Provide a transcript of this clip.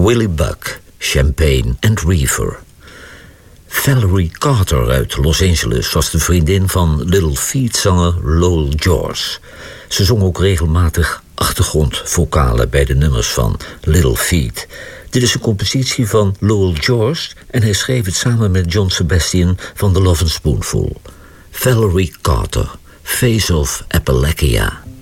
Willie Buck, Champagne and Reefer. Valerie Carter uit Los Angeles was de vriendin van Little Feat-zanger Lowell George. Ze zong ook regelmatig achtergrondvocalen bij de nummers van Little Feat. Dit is een compositie van Lowell George en hij schreef het samen met John Sebastian van The Lovin' Spoonful. Valerie Carter, Face of Appalachia.